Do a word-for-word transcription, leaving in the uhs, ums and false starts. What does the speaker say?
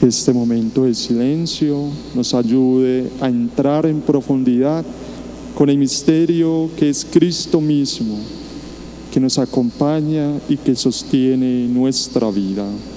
Que este momento de silencio nos ayude a entrar en profundidad con el misterio que es Cristo mismo, que nos acompaña y que sostiene nuestra vida.